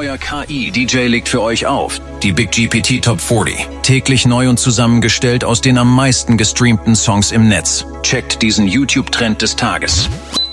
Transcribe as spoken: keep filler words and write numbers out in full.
neuer K I-D J legt für euch auf. Die Big G P T Top vierzig. Täglich neu und zusammengestellt aus den am meisten gestreamten Songs im Netz. Checkt diesen YouTube-Trend des Tages.